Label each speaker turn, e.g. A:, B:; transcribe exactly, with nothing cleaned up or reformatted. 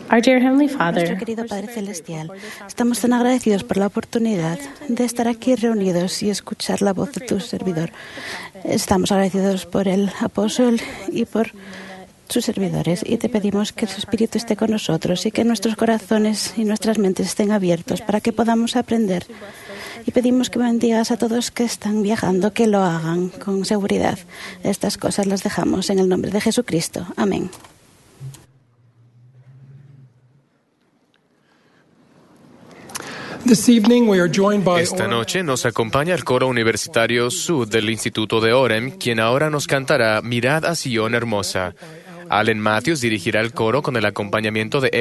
A: Our dear Heavenly
B: Nuestro
A: Father,
B: querido Padre Celestial, estamos tan agradecidos por la oportunidad de estar aquí reunidos y escuchar la voz de tu servidor. Estamos agradecidos por el apóstol y por sus servidores, y te pedimos que su Espíritu esté con nosotros y que nuestros corazones y nuestras mentes estén abiertos para que podamos aprender. Y pedimos que bendigas a todos que están viajando, que lo hagan con seguridad. Estas cosas las dejamos en el nombre de Jesucristo. Amén.
C: Esta noche nos acompaña el coro universitario Sud del Instituto de Orem, quien ahora nos cantará Mirad a Sion hermosa. Allen Matthews dirigirá el coro con el acompañamiento de